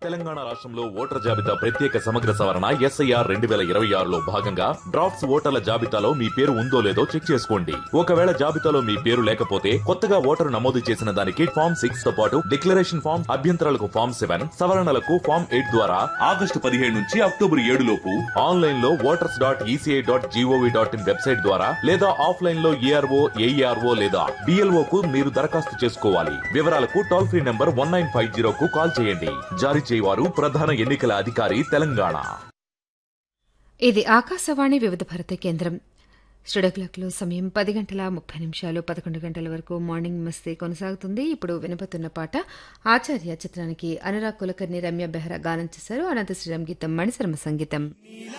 తెలంగాణ రాష్ట్రంలో ఓటర్ల జాబితా ప్రత్యేక సమగ్ర సవరణ SIR 2026లో భాగంగా డ్రాఫ్ట్స్ ఓటర్ల జాబితాలో మీ పేరు ఉందో లేదో చెక్ చేసుకోండి. ఒకవేళ జాబితాలో మీ పేరు లేకపోతే కొత్తగా ఓటరు నమోదు చేసిన దానికి ఫామ్ 6 తో పాటు డిక్లరేషన్ ఫామ్, అభ్యంతరాలకు ఫామ్ 7, సవరణలకు ఫామ్ 8 ద్వారా ఆగస్టు 17 నుంచి అక్టోబర్ 7 లోపు ఆన్లైన్ లో voters.eci.gov.in వెబ్సైట్ ద్వారా లేదా ఆఫ్లైన్ లో ARO, AERO లేదా BLO కు మీరు దరఖాస్తు చేసుకోవాలి. వివరాలకు టోల్ ఫ్రీ నంబర్ 1950 కు కాల్ చేయండి. జారీ చేయవారు ప్రధాన ఎన్నికల అధికారి తెలంగాణ. ఇది ఆకాశవాణి వివిధ భారతి కేంద్రం. స్టూడియో క్లాక్లో సమయం 10:30 11 గంటల వరకు మార్నింగ్ మస్తీ కొనసాగుతుంది. ఇప్పుడు వినబోతున్న పాట ఆచార్య చిత్రానికి అనురాగ్ కులకర్ణి, రమ్య బెహ్రా గానం చేశారు. అనంత శ్రీరామ్ గీతం, మణిశర్మ సంగీతం.